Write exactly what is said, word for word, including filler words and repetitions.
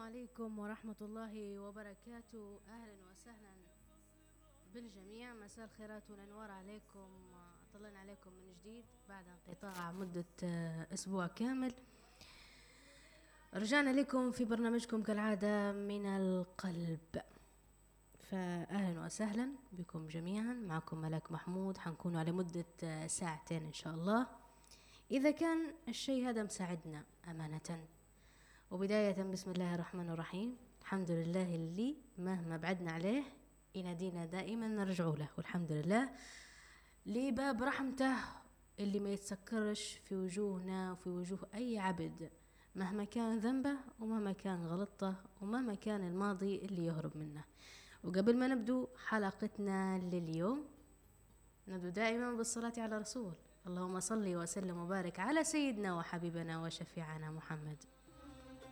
عليكم ورحمة الله وبركاته. أهلا وسهلا بالجميع، مساء الخيرات والأنوار عليكم. طلعنا عليكم من جديد بعد انقطاع مدة أسبوع كامل. رجعنا لكم في برنامجكم كالعادة من القلب، فأهلا وسهلا بكم جميعا. معكم ملاك محمود، حنكون على مدة ساعتين إن شاء الله إذا كان الشيء هذا مساعدنا أمانة. وبداية بسم الله الرحمن الرحيم، الحمد لله اللي مهما بعدنا عليه ينادينا دائما نرجع له، والحمد لله لباب رحمته اللي ما يتسكرش في وجوهنا وفي وجوه أي عبد مهما كان ذنبه ومهما كان غلطه ومهما كان الماضي اللي يهرب منه. وقبل ما نبدو حلقتنا لليوم نبدو دائما بالصلاة على رسول، اللهم صل وسلم وبارك على سيدنا وحبيبنا وشفيعنا محمد